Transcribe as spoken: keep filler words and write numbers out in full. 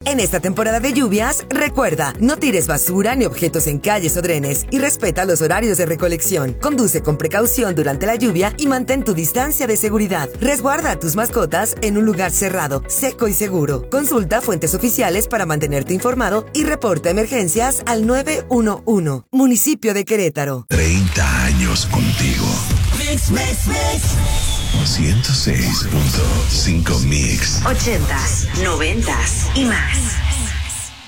En esta temporada de lluvias, recuerda, no tires basura ni objetos en calles o drenes y respeta los horarios de recolección. Conduce con precaución durante la lluvia y mantén tu distancia de seguridad. Resguarda a tus mascotas en un lugar cerrado, seco y seguro. Consulta fuentes oficiales para mantenerte informado y reporta emergencias al nueve uno uno. Municipio de Querétaro. treinta años contigo. Mix, mix, mix. ciento seis punto cinco Mix. Ochentas, noventas y más.